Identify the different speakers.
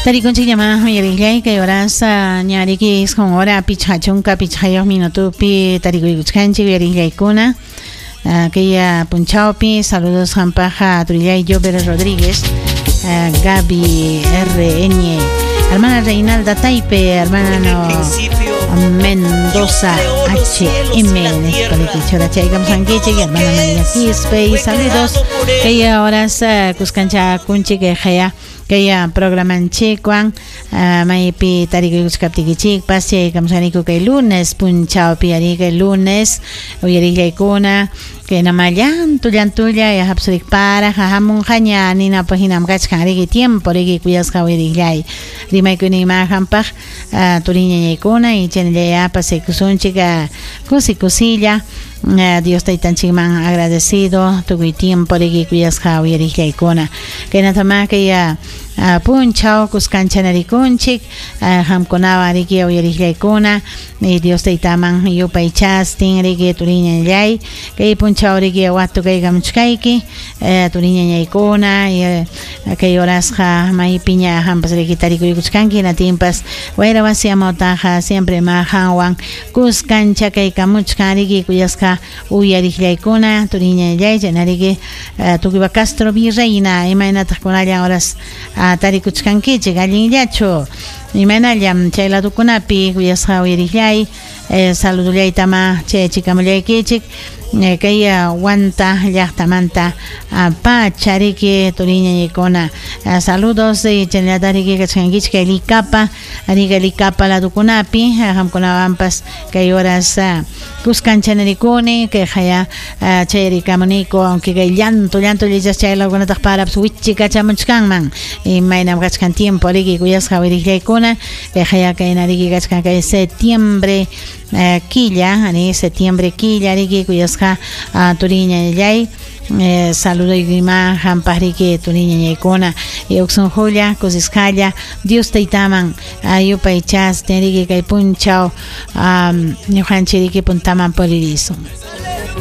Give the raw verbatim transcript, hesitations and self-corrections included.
Speaker 1: Tarikunchik llamadas mayariglay que horas ñariki es con hora pichachunka pichayo minutupi tarikuchkanchik yariglay kuna que ya punchaupi saludos jampaja turillay Jover Rodríguez Gaby R N hermana Reinalda Taipe hermana no Mendoza H M Chora Chaigam Sanguiche y hermana María Quispe saludos que ya horas Cuscancha Kunchi que jaya que ya programan chikwan maipi tarikuchk kaptikichik pasi kamsaniku que lunes punchao piari que lunes uyari kuna que namayan tuyan tuya ya hapsurik para hamun hanya ni na pahinam gachkari tiempo rigi kuyas kawiri rimay kuni ma hampah turinya kuna y chenle ya pase kusunchika kusi kusilla Dios te tan chiman agradecido tu tiempo rigi kuyas kawiri kuna que natama que ya punchao kuscanchanari kunchik hamkonawa rigi uyari kuna y Dios te taman yo paichas tin rigi turinya yai que punchao rigi watu que gamchkaiki turinya yaikuna y que horas ja mai piña hampas rigi tariku kuskanki na timpas waira wasia motaja siempre ma hawan kuskancha que kamuchkari rigi kuyaska uyari yaikuna turinya yai janarigi tukiba Castro Virreina imaina takunaya horas tarikuchkanki galin yacho imena yam chayla tukunapi kuyasqa uyariklay saludulay tama chay chikamulay kichik kaya wanta llaqtamanta pachariki turiña yakuna saludos y chenlatariki kachkankichka likapa ariga likapa la tukunapi hamkunawanpas kay horas kuskanchanerikuni que haya chayri kamuniko aunque kay llanto llanto lillas chayla kunataq para suwichi kachamuchkanman y maynam kachkan tiempo riki kuyasqa wiriklaykuna que haya kay nariki kachkan kay septiembre quilla ani septiembre quilla riki kuyasqa turiña yay saludo y grima hampariki turiña yaykuna y uksun julia kusiskalla Dios te taman ayupay chas tenriki kay punchao ñujanchiriki puntaman polirizo